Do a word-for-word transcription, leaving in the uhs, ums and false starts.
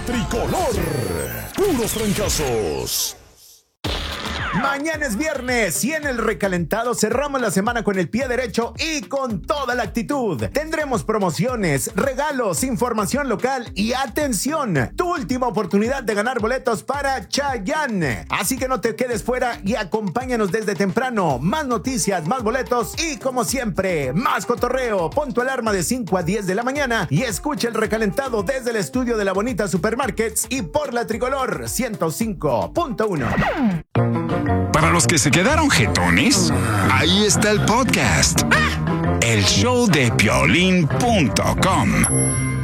tricolor. Puros trancazos. Mañana es viernes y en el recalentado cerramos la semana con el pie derecho y con toda la actitud. Tendremos promociones, regalos, información local y atención, tu última oportunidad de ganar boletos para Chayanne. Así que no te quedes fuera y acompáñanos desde temprano. Más noticias, más boletos y como siempre, más cotorreo. Pon tu alarma de cinco a diez de la mañana y escucha el recalentado desde el estudio de la Bonita Supermarkets y por la Tricolor ciento cinco punto uno. Para los que se quedaron jetones, ahí está el podcast. El show de piolín punto com.